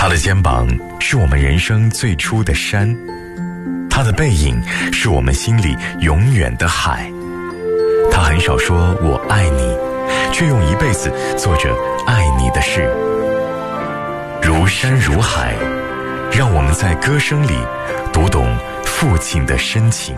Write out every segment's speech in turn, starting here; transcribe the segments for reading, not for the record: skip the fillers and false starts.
他的肩膀是我们人生最初的山，他的背影是我们心里永远的海。他很少说我爱你，却用一辈子做着爱你的事。如山如海，让我们在歌声里读懂父亲的深情。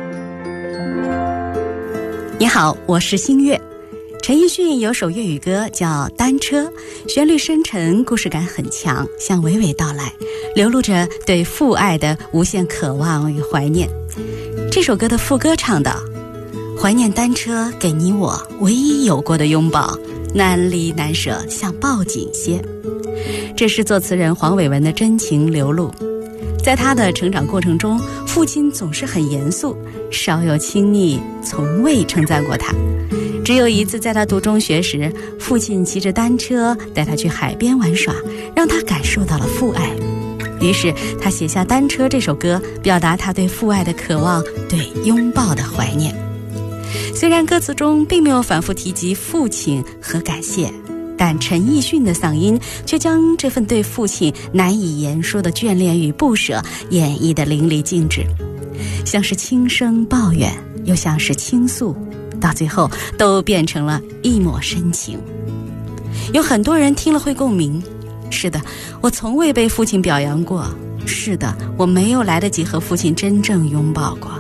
你好，我是新月。陈奕迅有首粤语歌叫《单车》，旋律深沉，故事感很强，向娓娓道来，流露着对父爱的无限渴望与怀念。这首歌的副歌唱道：怀念单车给你我唯一有过的拥抱，难离难舍，像抱紧些。这是作词人黄伟文的真情流露。在他的成长过程中，父亲总是很严肃，少有亲昵，从未称赞过他。只有一次在他读中学时，父亲骑着单车带他去海边玩耍，让他感受到了父爱。于是他写下《单车》这首歌，表达他对父爱的渴望，对拥抱的怀念。虽然歌词中并没有反复提及父亲和感谢，但陈奕迅的嗓音却将这份对父亲难以言说的眷恋与不舍演绎得淋漓尽致，像是轻声抱怨，又像是倾诉，到最后都变成了一抹深情。有很多人听了会共鸣，是的，我从未被父亲表扬过，是的，我没有来得及和父亲真正拥抱过。